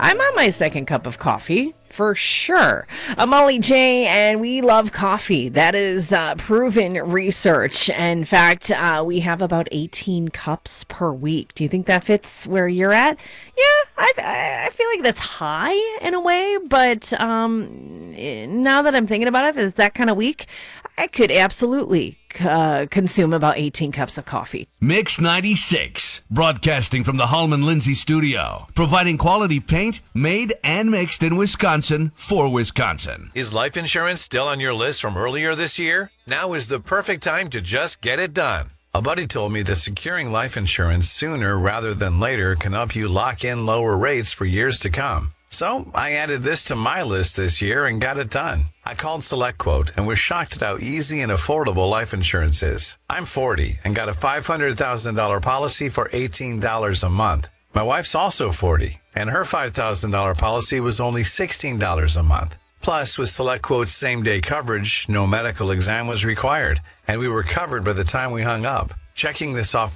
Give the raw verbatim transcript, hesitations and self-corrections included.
I'm on my second cup of coffee. For sure. I'm Molly J, and we love coffee. That is uh, proven research. In fact, uh, we have about eighteen cups per week. Do you think that fits where you're at? Yeah, I, I feel like that's high in a way, but um, now that I'm thinking about it, is that kind of week? I could absolutely uh, consume about eighteen cups of coffee. Mix ninety-six, broadcasting from the Hallman Lindsay studio, providing quality paint made and mixed in Wisconsin for Wisconsin. Is life insurance still on your list from earlier this year? Now is the perfect time to just get it done. A buddy told me that securing life insurance sooner rather than later can help you lock in lower rates for years to come. So I added this to my list this year and got it done. I called SelectQuote and was shocked at how easy and affordable life insurance is. I'm forty and got a five hundred thousand dollars policy for eighteen dollars a month. My wife's also forty, and her five thousand dollars policy was only sixteen dollars a month. Plus, with SelectQuote's same-day coverage, no medical exam was required, and we were covered by the time we hung up. Checking this off